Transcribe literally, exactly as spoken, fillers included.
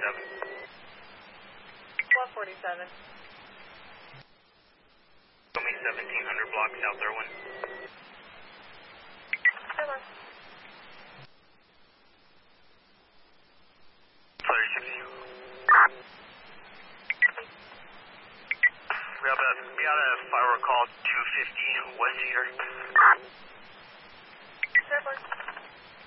forty-seven. one forty-seven. Show me seventeen hundred block South Irwin. Come on. thirty-six. We have a, we got a if I recall two fifty West here. Come on.